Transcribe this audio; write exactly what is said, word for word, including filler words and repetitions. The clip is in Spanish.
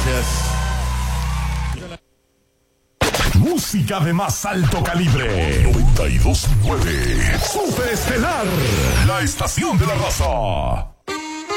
gracias. Música de más alto calibre. noventa y dos punto nueve. Super Estelar. La estación de la raza.